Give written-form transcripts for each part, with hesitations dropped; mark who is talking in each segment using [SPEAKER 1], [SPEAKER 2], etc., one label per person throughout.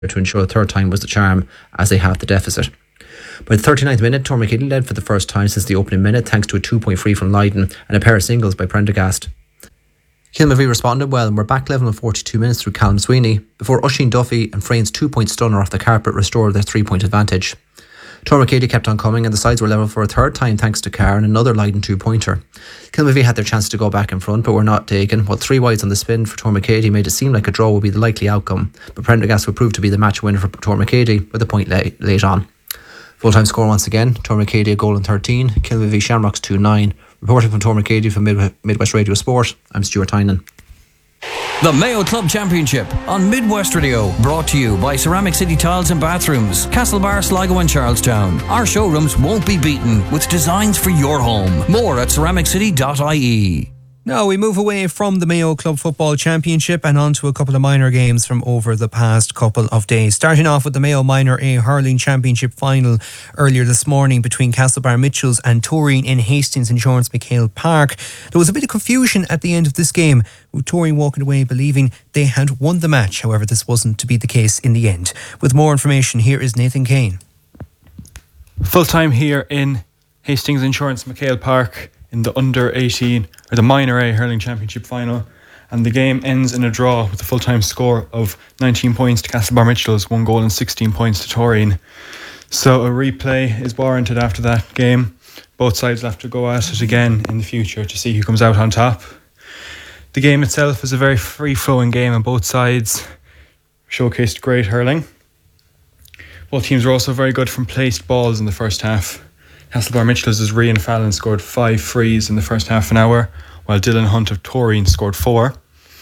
[SPEAKER 1] to ensure the third time was the charm as they halved the deficit. By the 39th minute, Tormakeedy led for the first time since the opening minute thanks to a 2-point free from Lydon and a pair of singles by Prendergast. Kilmavie responded well and were back level in 42 minutes through Callum Sweeney before Oisin Duffy and Frayne's 2-point stunner off the carpet restored their 3-point advantage. Tormakeedy kept on coming and the sides were level for a third time thanks to Carr and another Lydon 2-pointer. Kilmavie had their chance to go back in front but were not taken, while 3 wides on the spin for Tormakeedy made it seem like a draw would be the likely outcome, but Prendergast would prove to be the match winner for Tormakeedy with a point late on. Full-time score once again, Tormakeedy a goal in 13, Kilmavie Shamrocks 2-9. Reporting from Tormakeedy from Midwest Radio Sport, I'm Stuart Tynan.
[SPEAKER 2] The Mayo Club Championship on Midwest Radio, brought to you by Ceramic City Tiles and Bathrooms, Castlebar, Sligo and Charlestown. Our showrooms won't be beaten with designs for your home. More at ceramiccity.ie.
[SPEAKER 3] Now we move away from the Mayo Club Football Championship and on to a couple of minor games from over the past couple of days. Starting off with the Mayo Minor A Hurling Championship final earlier this morning between Castlebar Mitchells and Toreen in Hastings Insurance McHale Park. There was a bit of confusion at the end of this game, with Toreen walking away believing they had won the match. However, this wasn't to be the case in the end. With more information, here is Nathan Kane.
[SPEAKER 4] Full time here in Hastings Insurance McHale Park in the under 18 or the minor A hurling championship final, and the game ends in a draw with a full-time score of 19 points to Castlebar Mitchells, 1 goal and 16 points to Toreen. So a replay is warranted after that game. Both sides will have to go at it again in the future to see who comes out on top. The game itself is a very free-flowing game and both sides showcased great hurling. Both teams were also very good from placed balls in the first half. Castlebar Mitchells' Rian Fallon scored 5 frees in the first half an hour, while Dylan Hunt of Toreen scored 4.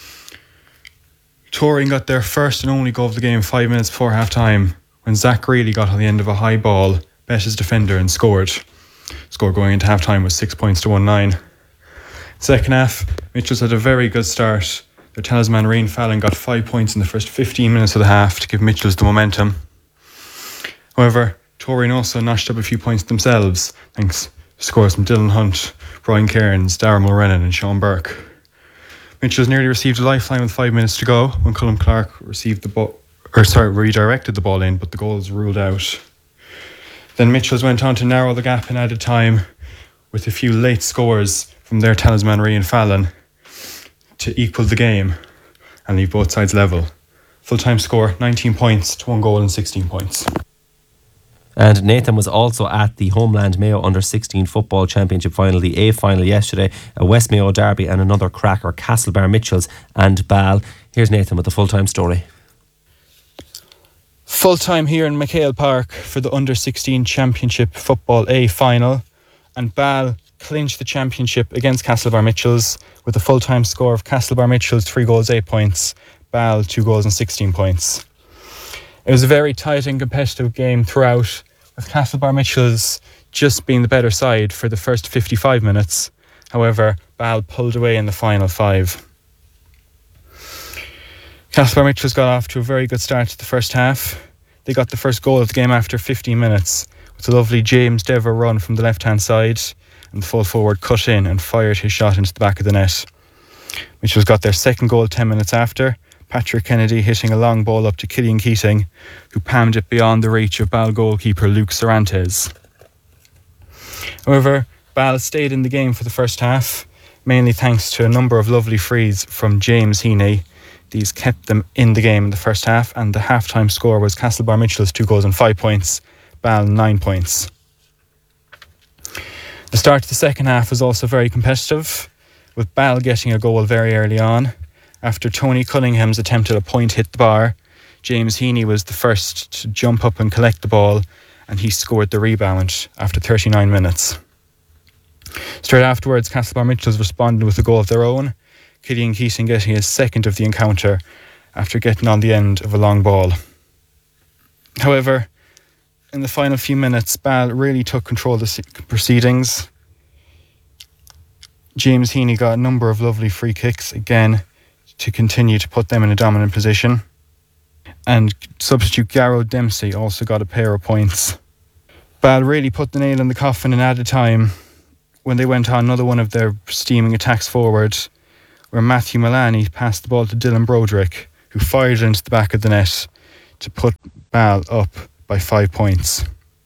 [SPEAKER 4] Toreen got their first and only goal of the game 5 minutes before half time when Zach Greeley got on the end of a high ball, bet his defender and scored. Score going into half time was 6 points to 1-9. Second half, Mitchells had a very good start. Their talisman Rian Fallon got 5 points in the first 15 minutes of the half to give Mitchells the momentum. However, Toreen also notched up a few points themselves, thanks to scores from Dylan Hunt, Brian Cairns, Darren Mulrennan and Sean Burke. Mitchells nearly received a lifeline with 5 minutes to go when Colm Clark redirected the ball in, but the goal was ruled out. Then Mitchells went on to narrow the gap in added time with a few late scores from their talisman Rian Fallon to equal the game and leave both sides level. Full-time score, 19 points to 1 goal and 16 points.
[SPEAKER 5] And Nathan was also at the Homeland Mayo Under-16 Football Championship final, the A final yesterday, a West Mayo derby and another cracker, Castlebar Mitchells and Bal. Here's Nathan with the full-time story.
[SPEAKER 4] Full-time here in McHale Park for the Under-16 Championship Football A final, and Bal clinched the championship against Castlebar Mitchells with a full-time score of Castlebar Mitchells 3 goals 8 points, Bal 2 goals and 16 points. It was a very tight and competitive game throughout, with Castlebar Mitchells just being the better side for the first 55 minutes. However, Bal pulled away in the final 5. Castlebar Mitchells got off to a very good start to the first half. They got the first goal of the game after 15 minutes with a lovely James Dever run from the left-hand side, and the full forward cut in and fired his shot into the back of the net. Mitchells got their second goal 10 minutes after, Patrick Kennedy hitting a long ball up to Killian Keating, who palmed it beyond the reach of Bal goalkeeper Luke Cervantes. However, Bal stayed in the game for the first half, mainly thanks to a number of lovely frees from James Heaney. These kept them in the game in the first half, and the half-time score was Castlebar Mitchells 2 goals and 5 points, Bal 9 points. The start of the second half was also very competitive, with Bal getting a goal very early on. After Tony Cunningham's attempt at a point hit the bar, James Heaney was the first to jump up and collect the ball, and he scored the rebound after 39 minutes. Straight afterwards, Castlebar Mitchells responded with a goal of their own, Killian Keating getting his second of the encounter after getting on the end of a long ball. However, in the final few minutes, Bal really took control of the proceedings. James Heaney got a number of lovely free kicks again to continue to put them in a dominant position. And substitute Garrow Dempsey also got a pair of points. Bal really put the nail in the coffin in added time when they went on another one of their steaming attacks forward, where Matthew Mullaney passed the ball to Dylan Broderick, who fired it into the back of the net to put Ball up by 5 points.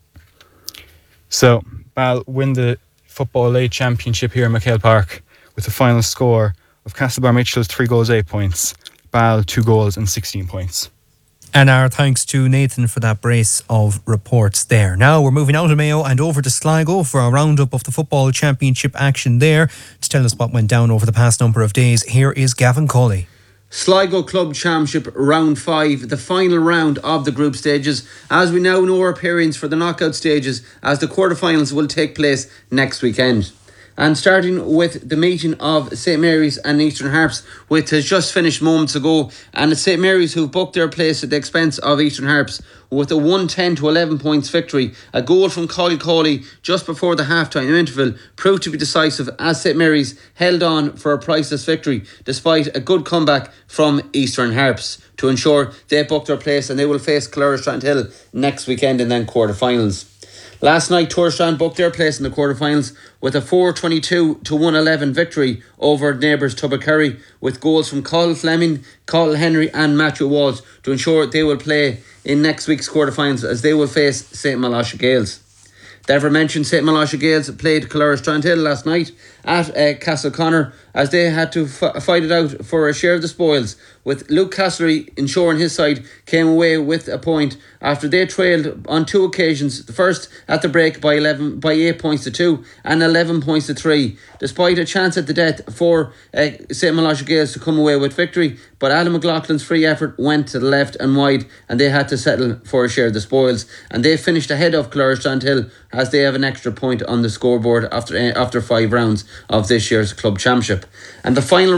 [SPEAKER 4] So Ball win the Football League Championship here in McHale Park with the final score of Castlebar Mitchells 3 goals 8 points, Ball 2 goals and 16 points.
[SPEAKER 3] And our thanks to Nathan for that brace of reports there. Now we're moving out of Mayo and over to Sligo for a roundup of the Football Championship action there. To tell us what went down over the past number of days, here is Gavin Cawley.
[SPEAKER 6] Sligo Club Championship Round 5, the final round of the group stages, as we now know our appearance for the knockout stages, as the quarterfinals will take place next weekend. And starting with the meeting of St Mary's and Eastern Harps, which has just finished moments ago, and it's St Mary's who've booked their place at the expense of Eastern Harps with a 110 to 11 points victory. A goal from Collie Cawley just before the half-time interval proved to be decisive as St Mary's held on for a priceless victory despite a good comeback from Eastern Harps to ensure they booked their place, and they will face Clarerstrand next weekend in then quarterfinals. Last night, Tourstrand booked their place in the quarterfinals with a 422 to 111 victory over neighbours Tubbercurry, with goals from Cathal Fleming, Cathal Henry and Matthew Walls to ensure they will play in next week's quarterfinals as they will face St Malosha Gales. The ever-mentioned St Malosha Gales played Clarerstrand last night at Castleconnor as they had to fight it out for a share of the spoils, with Luke Castlery ensuring his side came away with a point after they trailed on 2 occasions, the first at the break by 8 points to 2 and 11 points to 3, despite a chance at the death for St Malosha Gales to come away with victory. But Adam McLaughlin's free effort went to the left and wide and they had to settle for a share of the spoils, and they finished ahead of Clarerstrand as they have an extra point on the scoreboard after 5 rounds of this year's club championship. And the final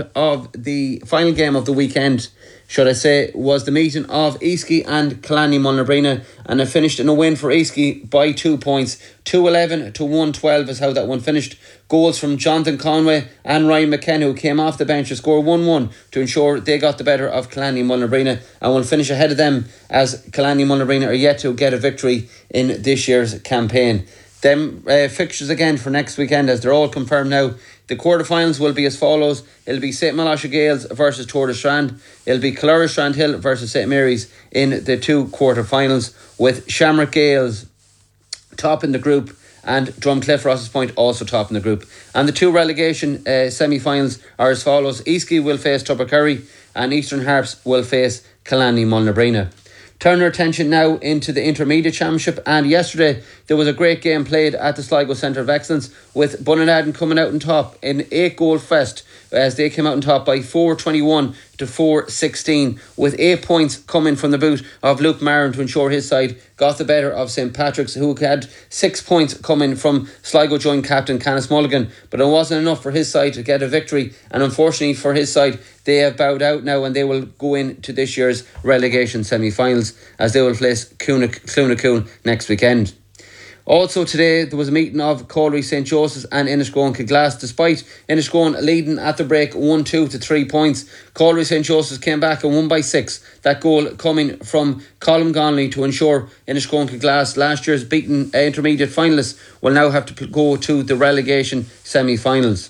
[SPEAKER 6] game of the weekend, should I say, was the meeting of Easky and Killarney Mullabrina, and it finished in a win for Easky by 2 points. 211 to 112 is how that one finished. Goals from Jonathan Conway and Ryan McKenna, who came off the bench to score 1-1 to ensure they got the better of Killarney Mullabrina and will finish ahead of them, as Killarney Mullabrina are yet to get a victory in this year's campaign. Them fixtures again for next weekend, as they're all confirmed now. The quarterfinals will be as follows. It'll be St Malosha Gales versus Tourstrand. It'll be Clarerstrand Hill versus St Mary's in the 2 quarterfinals, with Shamrock Gales top in the group and Drumcliff Ross's Point also top in the group. And the 2 relegation semi-finals are as follows. Easky will face Tubbercurry and Eastern Harps will face Killarney Mullabrina. Turn our attention now into the Intermediate Championship, and yesterday there was a great game played at the Sligo Centre of Excellence, with Bunnaladden coming out on top in 8-goal fest as they came out on top by 421 to 416, with 8 points coming from the boot of Luke Maron to ensure his side got the better of St Patrick's, who had 6 points coming from Sligo joint captain Canis Mulligan, but it wasn't enough for his side to get a victory, and unfortunately for his side they have bowed out now and they will go into this year's relegation semi-finals as they will face Clunacool next weekend. Also today there was a meeting of Colry St Joseph's and Innisgrone Kilglass. Despite Innisgrone leading at the break 1-2 to 3 points, Colry St Joseph's came back and won by 6. That goal coming from Colm Gonley to ensure Innisgrone Kilglass, last year's beaten intermediate finalists, will now have to go to the relegation semi-finals.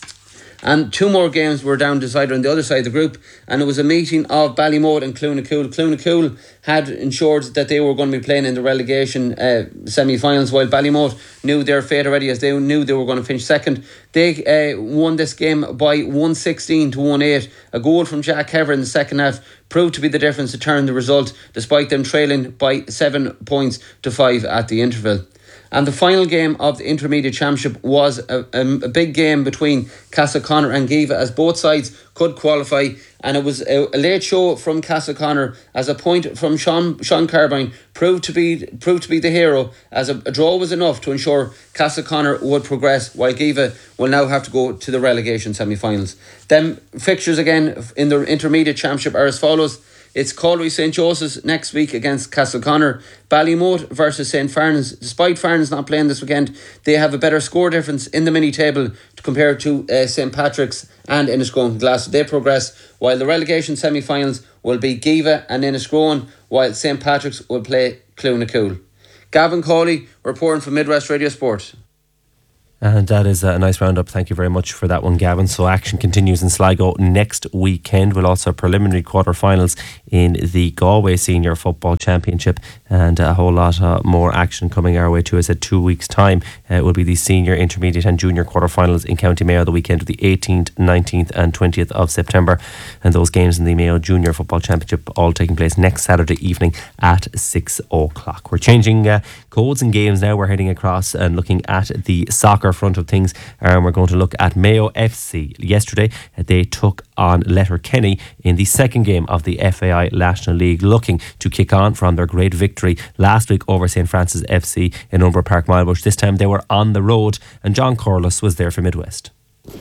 [SPEAKER 6] And 2 more games were down decided on the other side of the group, and it was a meeting of Ballymote and Clunacool. Clunacool had ensured that they were going to be playing in the relegation semi-finals, while Ballymote knew their fate already, as they knew they were going to finish second. They won this game by 116 to 1-8. A goal from Jack Hever in the second half proved to be the difference to turn the result, despite them trailing by 7 points to 5 at the interval. And the final game of the Intermediate Championship was a big game between Castleconnor and Giva, as both sides could qualify, and it was a late show from Castleconnor as a point from Sean Carbine proved to be the hero, as a draw was enough to ensure Castleconnor would progress, while Giva will now have to go to the relegation semi-finals. Them fixtures again in the Intermediate Championship are as follows. It's Colry St Joseph's next week against Castleconnor. Ballymote versus St Farnans. Despite Farnans not playing this weekend, they have a better score difference in the mini-table compared to St Patrick's and Innisgrone Glass. They progress, while the relegation semi-finals will be Giva and Innisgrone, while St Patrick's will play Clunacool. Gavin Cawley reporting from Midwest Radio Sport.
[SPEAKER 5] And that is a nice roundup. Thank you very much for that one, Gavin. So action continues in Sligo next weekend. We'll also have preliminary quarter-finals in the Galway Senior Football Championship, and a whole lot more action coming our way too. As I said, 2 weeks' time will be the senior, intermediate and junior quarter-finals in County Mayo the weekend of the 18th, 19th and 20th of September. And those games in the Mayo Junior Football Championship all taking place next Saturday evening at 6 o'clock. We're changing codes and games now. We're heading across and looking at the soccer front of things, and we're going to look at Mayo FC. Yesterday they took on Letterkenny in the second game of the FAI National League, looking to kick on from their great victory last week over St Francis FC in Umber Park, Milebush. This time they were on the road, and John Corliss was there for Midwest.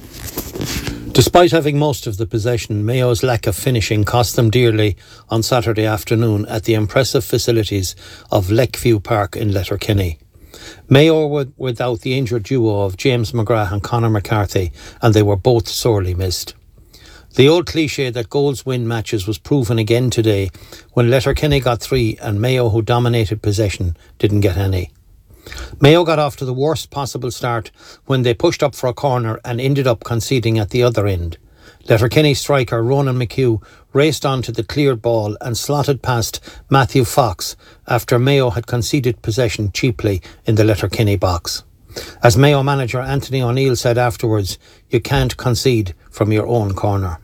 [SPEAKER 7] Despite having most of the possession, Mayo's lack of finishing cost them dearly on Saturday afternoon at the impressive facilities of Leckview Park in Letterkenny. Mayo were without the injured duo of James McGrath and Conor McCarthy, and they were both sorely missed. The old cliché that goals win matches was proven again today when Letterkenny got 3 and Mayo, who dominated possession, didn't get any. Mayo got off to the worst possible start when they pushed up for a corner and ended up conceding at the other end. Letterkenny striker Ronan McHugh raced on to the cleared ball and slotted past Matthew Fox after Mayo had conceded possession cheaply in the Letterkenny box. As Mayo manager Anthony O'Neill said afterwards, you can't concede from your own corner.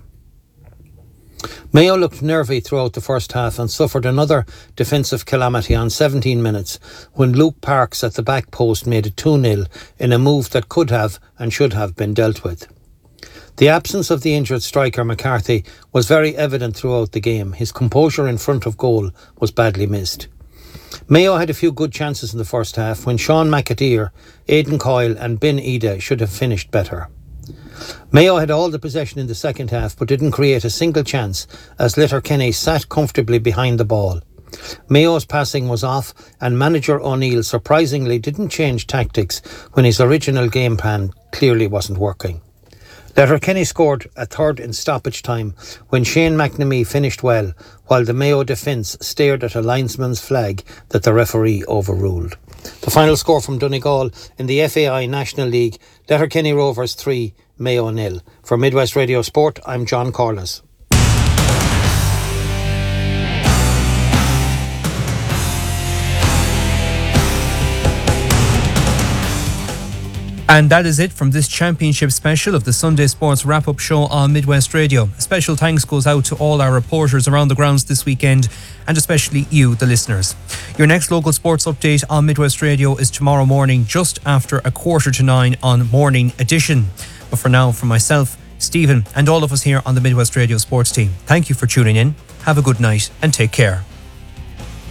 [SPEAKER 7] Mayo looked nervy throughout the first half and suffered another defensive calamity on 17 minutes when Luke Parks at the back post made it 2-0 in a move that could have and should have been dealt with. The absence of the injured striker McCarthy was very evident throughout the game. His composure in front of goal was badly missed. Mayo had a few good chances in the first half when Sean McAteer, Aidan Coyle and Ben Ida should have finished better. Mayo had all the possession in the second half but didn't create a single chance as Letterkenny sat comfortably behind the ball. Mayo's passing was off and manager O'Neill surprisingly didn't change tactics when his original game plan clearly wasn't working. Letterkenny scored a third in stoppage time when Shane McNamee finished well, while the Mayo defence stared at a linesman's flag that the referee overruled. The final score from Donegal in the FAI National League, Letterkenny Rovers 3, Mayo 0. For Midwest Radio Sport, I'm John Corliss.
[SPEAKER 3] And that is it from this championship special of the Sunday Sports Wrap-Up Show on Midwest Radio. A special thanks goes out to all our reporters around the grounds this weekend, and especially you, the listeners. Your next local sports update on Midwest Radio is tomorrow morning, just after 8:45 on Morning Edition. But for now, from myself, Stephen, and all of us here on the Midwest Radio Sports team, thank you for tuning in. Have a good night and take care.